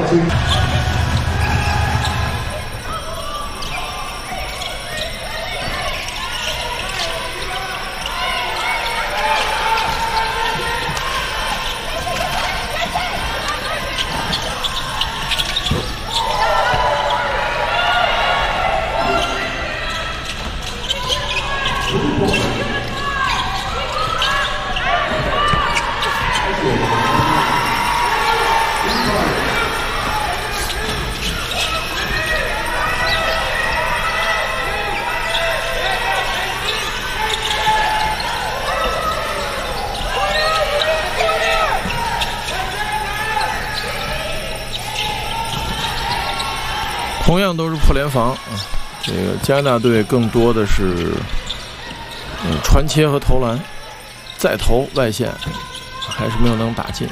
同样都是破联防啊，这个加拿大队更多的是传切和投篮，再投外线还是没有能打进。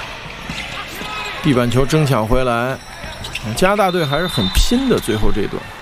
地板球争抢回来，加拿大队还是很拼的，最后这段。